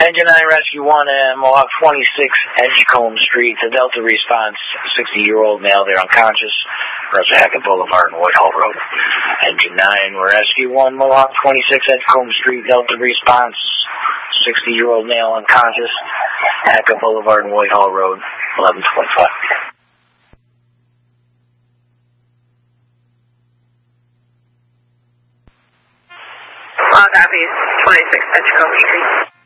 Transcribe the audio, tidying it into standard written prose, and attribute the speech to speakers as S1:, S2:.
S1: Engine 9 Rescue 1 and Mohawk 26 Edgecombe Street. The Delta response, 60-year-old male, they're unconscious. Russell Hackett Boulevard and Whitehall Road. Engine 9 Rescue 1 Mohawk 26 Edgecombe Street. Delta response, 60-year-old male unconscious. Hackett Boulevard and Whitehall Road, 1125.
S2: All copies, 26 Edgecombe Street.